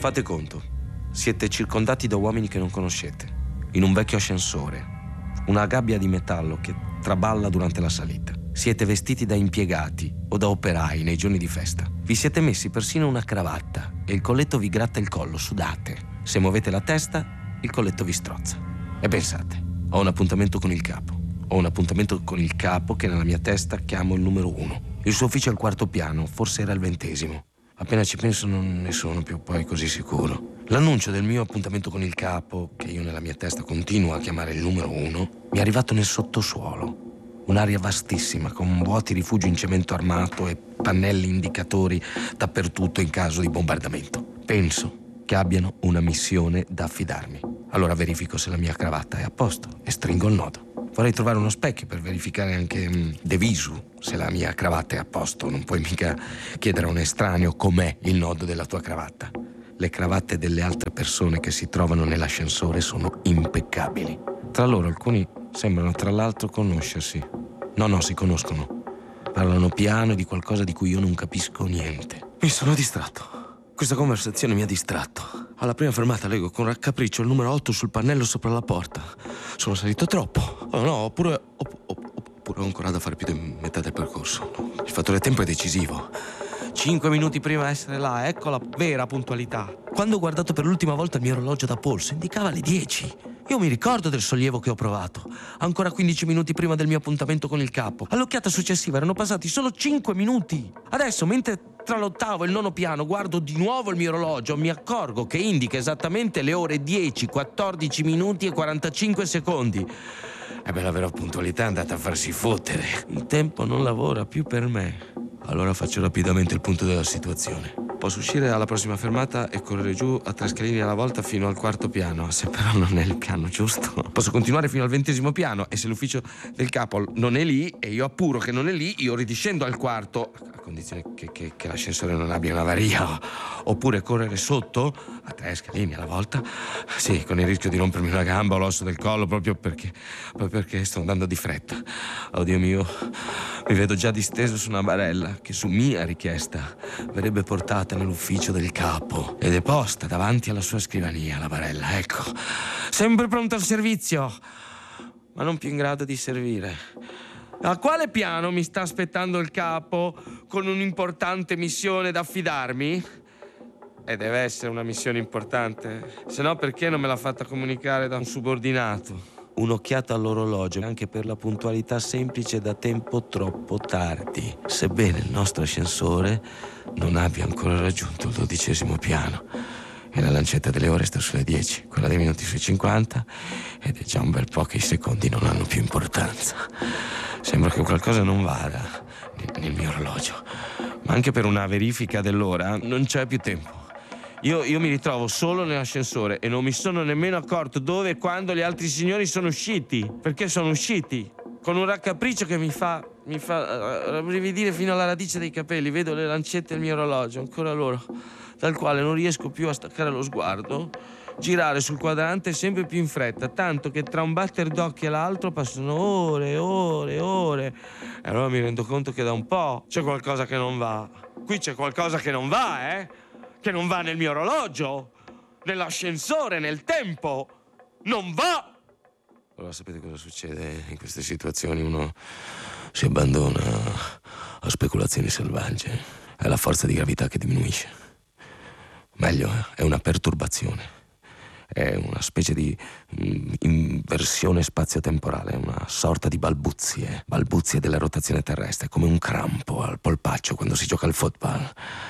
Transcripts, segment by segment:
Fate conto, siete circondati da uomini che non conoscete, in un vecchio ascensore, una gabbia di metallo che traballa durante la salita. Siete vestiti da impiegati o da operai nei giorni di festa. Vi siete messi persino una cravatta e il colletto vi gratta il collo, sudate. Se muovete la testa, il colletto vi strozza. E pensate, ho un appuntamento con il capo. Ho un appuntamento con il capo che nella mia testa chiamo il numero 1. Il suo ufficio è al 4° piano, forse era il 20°. Appena ci penso non ne sono più poi così sicuro. L'annuncio del mio appuntamento con il capo, che io nella mia testa continuo a chiamare il numero 1, mi è arrivato nel sottosuolo. Un'area vastissima, con vuoti rifugi in cemento armato e pannelli indicatori dappertutto in caso di bombardamento. Penso che abbiano una missione da affidarmi. Allora verifico se la mia cravatta è a posto e stringo il nodo. Vorrei trovare uno specchio per verificare anche de visu se la mia cravatta è a posto. Non puoi mica chiedere a un estraneo com'è il nodo della tua cravatta. Le cravatte delle altre persone che si trovano nell'ascensore sono impeccabili. Tra loro alcuni sembrano tra l'altro conoscersi. No, si conoscono. Parlano piano di qualcosa di cui io non capisco niente. Mi sono distratto. Questa conversazione mi ha distratto. Alla prima fermata leggo con raccapriccio il numero 8 sul pannello sopra la porta. Sono salito troppo. Oh no, oppure ho ancora da fare più di metà del percorso. Il fattore tempo è decisivo. 5 minuti prima di essere là, ecco la vera puntualità. Quando ho guardato per l'ultima volta il mio orologio da polso, indicava le 10. Io mi ricordo del sollievo che ho provato. Ancora 15 minuti prima del mio appuntamento con il capo. All'occhiata successiva erano passati solo 5 minuti. Adesso, mentre tra l'8° e il 9° piano guardo di nuovo il mio orologio, mi accorgo che indica esattamente le ore 10, 14 minuti e 45 secondi. La vera puntualità è andata a farsi fottere. Il tempo non lavora più per me. Allora faccio rapidamente il punto della situazione. Posso uscire alla prossima fermata e correre giù a 3 scalini alla volta fino al 4° piano, se però non è il piano giusto. Posso continuare fino al 20° piano e se l'ufficio del capo non è lì e io appuro che non è lì, io ridiscendo al 4°, a condizione che l'ascensore non abbia un'avaria, oppure correre sotto a 3 scalini alla volta, sì, con il rischio di rompermi una gamba o l'osso del collo proprio perché sto andando di fretta. Oddio mio, mi vedo già disteso su una barella che su mia richiesta verrebbe portata nell'ufficio del capo ed è posta davanti alla sua scrivania, la barella, ecco, sempre pronta al servizio, ma non più in grado di servire. A quale piano mi sta aspettando il capo con un'importante missione da affidarmi? E deve essere una missione importante, se no perché non me l'ha fatta comunicare da un subordinato? Un'occhiata all'orologio, anche per la puntualità semplice da tempo troppo tardi, sebbene il nostro ascensore non abbia ancora raggiunto il 12° piano e la lancetta delle ore sta sulle 10, quella dei minuti sui 50 ed è già un bel po' che i secondi non hanno più importanza. Sembra che qualcosa non vada nel mio orologio, ma anche per una verifica dell'ora non c'è più tempo. Io mi ritrovo solo nell'ascensore e non mi sono nemmeno accorto dove e quando gli altri signori sono usciti. Perché sono usciti? Con un raccapriccio che mi fa rabbrividire fino alla radice dei capelli. Vedo le lancette del mio orologio, ancora loro, dal quale non riesco più a staccare lo sguardo. Girare sul quadrante sempre più in fretta, tanto che tra un batter d'occhi e l'altro passano ore e ore e ore. E allora mi rendo conto che da un po' c'è qualcosa che non va. Qui c'è qualcosa che non va, che non va nel mio orologio, nell'ascensore, nel tempo. Non va! Allora sapete cosa succede in queste situazioni? Uno si abbandona a speculazioni selvagge. È la forza di gravità che diminuisce. Meglio, è una perturbazione. È una specie di inversione spazio-temporale, una sorta di balbuzie della rotazione terrestre, come un crampo al polpaccio quando si gioca al football.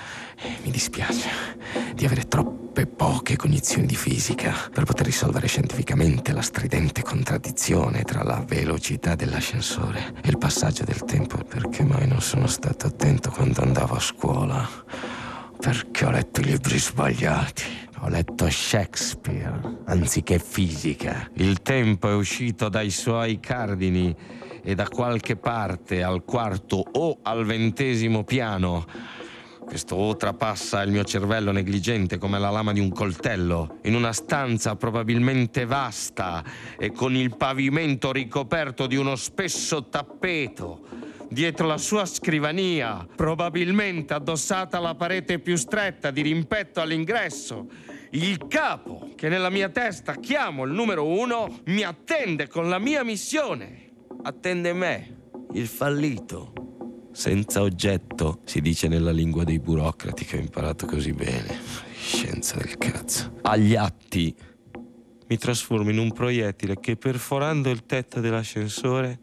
Mi dispiace di avere troppe poche cognizioni di fisica per poter risolvere scientificamente la stridente contraddizione tra la velocità dell'ascensore e il passaggio del tempo. Perché mai non sono stato attento quando andavo a scuola? Perché ho letto i libri sbagliati. Ho letto Shakespeare anziché fisica. Il tempo è uscito dai suoi cardini e da qualche parte al 4° o al 20° piano. Questo o trapassa il mio cervello negligente come la lama di un coltello, in una stanza probabilmente vasta e con il pavimento ricoperto di uno spesso tappeto, dietro la sua scrivania, probabilmente addossata alla parete più stretta di rimpetto all'ingresso, il capo, che nella mia testa chiamo il numero 1, mi attende con la mia missione. Attende me, il fallito. Senza oggetto, si dice nella lingua dei burocrati che ho imparato così bene. Scienza del cazzo. Agli atti mi trasformo in un proiettile che, perforando il tetto dell'ascensore,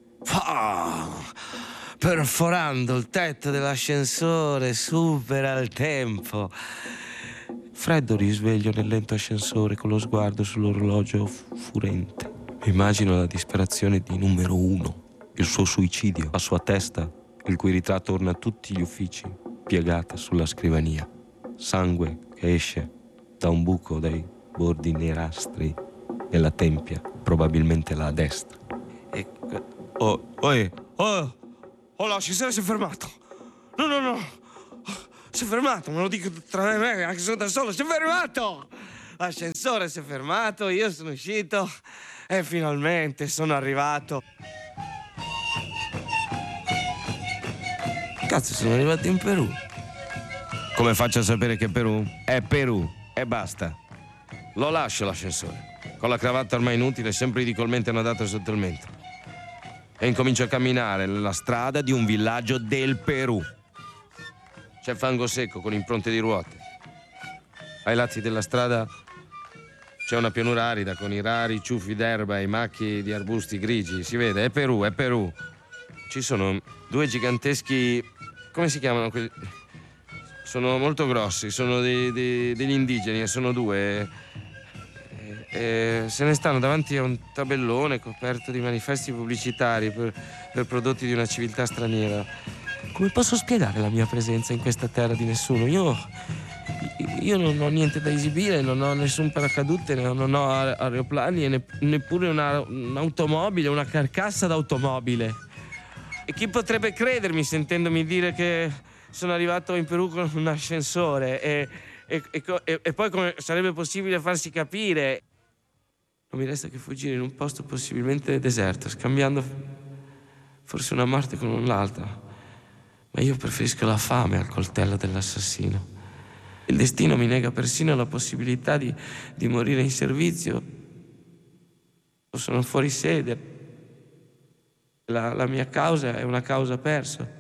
perforando il tetto dell'ascensore, supera il tempo. Freddo risveglio nel lento ascensore con lo sguardo sull'orologio furente. Immagino la disperazione di numero 1, il suo suicidio, la sua testa, il cui ritratto orna tutti gli uffici, piegata sulla scrivania. Sangue che esce da un buco dai bordi nerastri nella tempia, probabilmente là a destra. L'ascensore si è fermato. No. Si è fermato, me lo dico tra me e anche se sono da solo, si è fermato! L'ascensore si è fermato, io sono uscito e finalmente sono arrivato. Cazzo, sono arrivato in Perù. Come faccio a sapere che Perù? È Perù e basta. Lo lascio l'ascensore, con la cravatta ormai inutile, sempre ridicolmente annodata sotto il mento. E incomincio a camminare nella strada di un villaggio del Perù. C'è fango secco con impronte di ruote. Ai lati della strada c'è una pianura arida con i rari ciuffi d'erba e i macchi di arbusti grigi. Si vede, è Perù, è Perù. Ci sono 2 giganteschi... come si chiamano quelli? Sono molto grossi, sono degli indigeni, sono 2. Se ne stanno davanti a un tabellone coperto di manifesti pubblicitari per prodotti di una civiltà straniera. Come posso spiegare la mia presenza in questa terra di nessuno? Io non ho niente da esibire, non ho nessun paracadute, non ho aeroplani e neppure un'automobile, una carcassa d'automobile. E chi potrebbe credermi sentendomi dire che sono arrivato in Perù con un ascensore? E poi come sarebbe possibile farsi capire? Non mi resta che fuggire in un posto possibilmente deserto, scambiando forse una morte con un'altra. Ma io preferisco la fame al coltello dell'assassino. Il destino mi nega persino la possibilità di morire in servizio. Sono fuori sede. La mia causa è una causa persa.